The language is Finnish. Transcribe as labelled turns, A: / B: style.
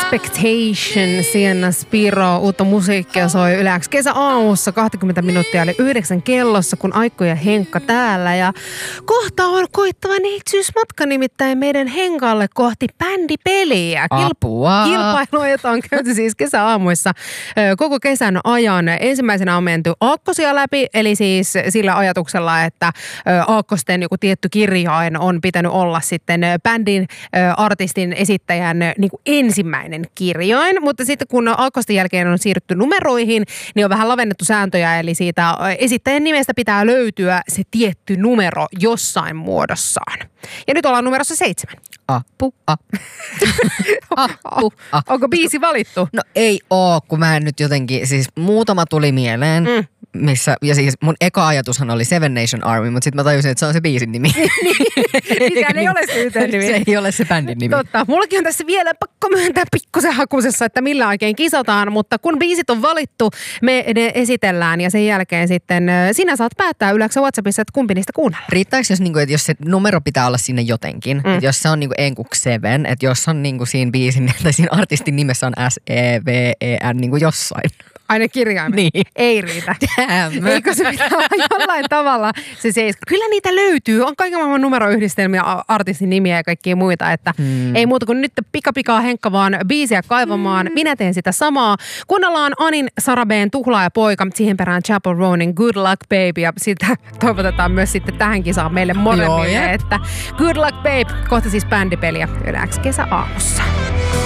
A: Expectation, Sienna Spiro, uutta musiikkia soi Yle X kesäaamussa 20 minuuttia eli 9 kellossa, kun Aikko ja Henkka täällä. Ja kohta on koittava neitsyysmatka nimittäin meidän Henkalle kohti bändipeliä.
B: Apua!
A: Kilpailua, jota on käyty siis kesäaamuissa koko kesän ajan. Ensimmäisenä on menty aakkosia läpi, eli siis sillä ajatuksella, että aakkosten joku tietty kirjain on pitänyt olla sitten bändin artistin esittäjän niin kuin ensimmäinen kirjain, mutta sitten kun aakkosten jälkeen on siirrytty numeroihin, niin on vähän lavennettu sääntöjä, eli siitä esittäjän nimestä pitää löytyä se tietty numero jossain muodossaan. Ja nyt ollaan numerossa 7. Onko biisi valittu?
B: No ei oo, kun mä en nyt jotenkin, siis muutama tuli mieleen, missä, ja siis mun eka ajatushan oli Seven Nation Army, mutta sitten mä tajusin, että se on se biisin nimi.
A: Sehän ei ole se yhteen nimi.
B: Se ei ole se bändin nimi.
A: Totta. Mullakin on tässä vielä pakko myöntää pikkusen hakusessa, että millä oikein kisataan, mutta kun biisit on valittu, me ne esitellään ja sen jälkeen sitten sinä saat päättää Yle X:n WhatsAppissa, että kumpi niistä kuunnellaan.
B: Riittääkö jos, niinku, että jos se numero pitää olla sinne jotenkin, että jos se on niinku Enkuk Seven, että jos on niinku siinä biisin tai siinä artistin nimessä on S-E-V-E-N niinku jossain.
A: Aina kirjaimet.
B: Niin.
A: Ei riitä.
B: Damn.
A: Eikö se pitää olla jollain tavalla se 7? Kyllä niitä löytyy. On kaiken maailman numeroyhdistelmiä, artistin nimiä ja kaikkia muita. Että ei muuta kuin nyt pikapikaa Henkka vaan biisiä kaivamaan. Minä teen sitä samaa. Kuunnellaan Anin Sarabeen Tuhlaa ja poika. Siihen perään Chapel Roanin Good Luck Baby. Ja sitä toivotetaan myös sitten tähän kisaan meille molemmille. Että Good Luck Babe. Kohta siis bändipeliä Yle X kesäaamussa.